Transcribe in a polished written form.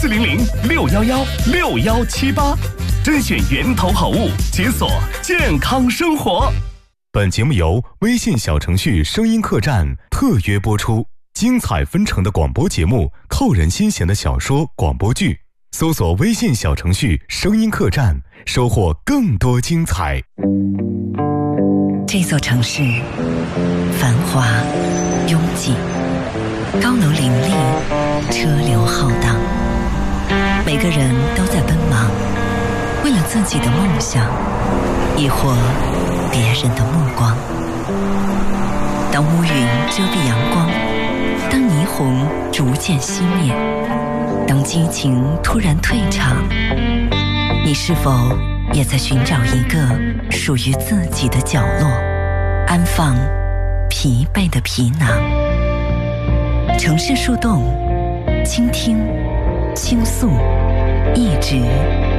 400-611-6178，甄选源头好物，解锁健康生活。本节目由微信小程序声音客栈特约播出，精彩纷呈的广播节目，扣人心弦的小说广播剧，搜索微信小程序声音客栈，收获更多精彩。 这座城市繁华拥挤，高楼林立，车流浩荡，每个人都在奔忙，为了自己的梦想，亦或别人的目光。当乌云遮蔽阳光，当霓虹逐渐熄灭，当激情突然退场，你是否也在寻找一个属于自己的角落，安放疲惫的皮囊？城市树洞，倾听，倾诉，一直